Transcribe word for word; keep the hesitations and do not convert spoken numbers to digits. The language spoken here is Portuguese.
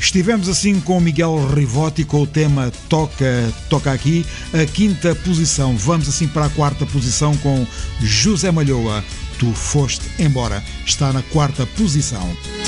Estivemos assim com o Miguel Rivotti com o tema Toca, Toca Aqui, a quinta posição. Vamos assim para a quarta posição com José Malhoa. Tu foste embora. Está na quarta posição.